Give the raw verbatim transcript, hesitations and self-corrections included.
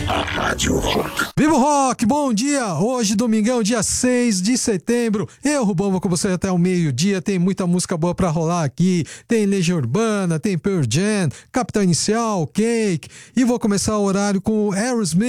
Rádio Rock. Viva o Rock, bom dia! Hoje, domingão, dia seis de setembro. Eu, Rubão, vou com você até o meio-dia. Tem muita música boa pra rolar aqui. Tem Legião Urbana, tem Pearl Jam, Capital Inicial, Cake. E vou começar o horário com o Aerosmith.